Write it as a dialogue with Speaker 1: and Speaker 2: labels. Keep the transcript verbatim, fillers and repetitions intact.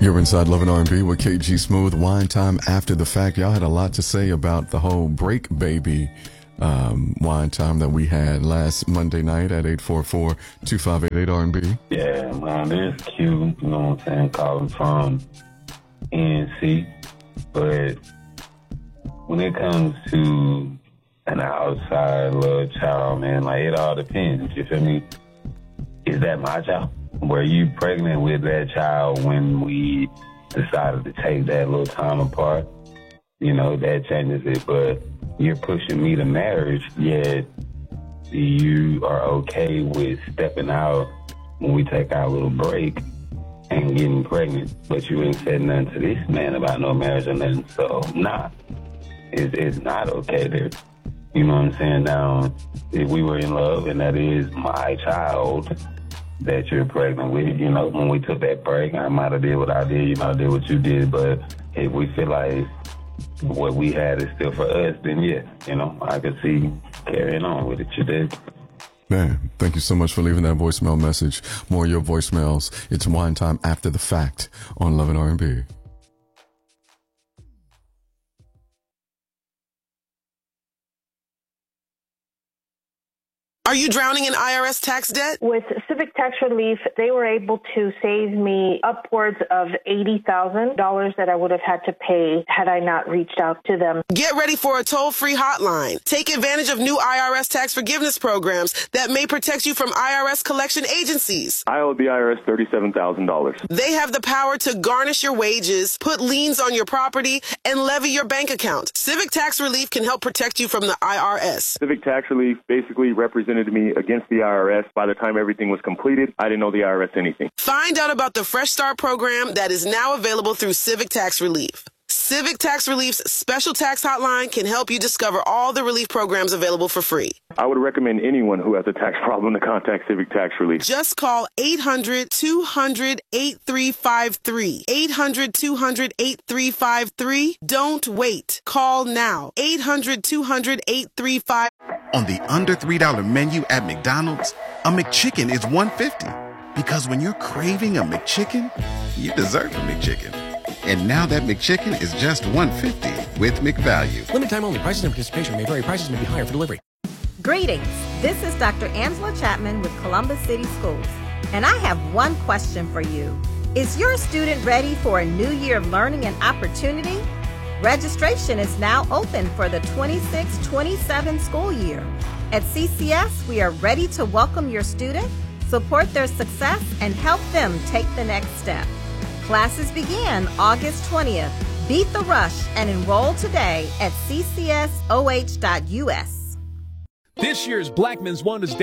Speaker 1: You're inside Love and R and B with K G Smooth. Wine time after the fact. Y'all had a lot to say about the whole Break Baby um, wine time that we had last Monday night at eight four four, two five eight eight R and B.
Speaker 2: Yeah, man, it's cute, you know what I'm saying, calling from E N C. But when it comes to an outside little child, man, like, it all depends, you feel me? Is that my child? Were you pregnant with that child when we decided to take that little time apart? You know, that changes it. But you're pushing me to marriage, yet you are okay with stepping out when we take our little break and getting pregnant. But you ain't said nothing to this man about no marriage or nothing. So, nah, it's, it's not okay there. You know what I'm saying? Now, if we were in love and that is my child that you're pregnant with, you know, when we took that break, I might have did what I did, you know, I did what you did, but if we feel like what we had is still for us, then yeah, you know, I could see carrying on with it, you did.
Speaker 1: Man, thank you so much for leaving that voicemail message. More of your voicemails. It's Wine Time After the Fact on Love and R and B.
Speaker 3: Are you drowning in I R S tax debt?
Speaker 4: With Civic Tax Relief, they were able to save me upwards of eighty thousand dollars that I would have had to pay had I not reached out to them.
Speaker 3: Get ready for a toll-free hotline. Take advantage of new I R S tax forgiveness programs that may protect you from I R S collection agencies.
Speaker 5: I owe the I R S thirty-seven thousand dollars.
Speaker 3: They have the power to garnish your wages, put liens on your property, and levy your bank account. Civic Tax Relief can help protect you from the I R S.
Speaker 5: Civic Tax Relief basically represented me against the I R S. By the time everything was completed, I didn't know the I R S anything.
Speaker 3: Find out about the Fresh Start program that is now available through Civic Tax Relief. Civic Tax Relief's special tax hotline can help you discover all the relief programs available for free.
Speaker 5: I would recommend anyone who has a tax problem to contact Civic Tax Relief.
Speaker 3: Just call eight hundred, two hundred, eight three five three. eight hundred, two hundred, eight three five three. Don't wait. Call now. eight hundred, two hundred, eight three five three.
Speaker 6: On the under three dollar menu at McDonald's, a McChicken is one dollar fifty. Because when you're craving a McChicken, you deserve a McChicken. And now that McChicken is just one dollar fifty with McValue.
Speaker 7: Limited time only. Prices and participation may vary. Prices may be higher for delivery.
Speaker 8: Greetings. This is Doctor Angela Chapman with Columbus City Schools. And I have one question for you. Is your student ready for a new year of learning and opportunity? Registration is now open for the twenty-six twenty-seven school year. At C C S, we are ready to welcome your student, support their success, and help them take the next step. Classes begin August twentieth. Beat the rush and enroll today at c c s o h dot u s.
Speaker 9: This year's Blackman's Wonders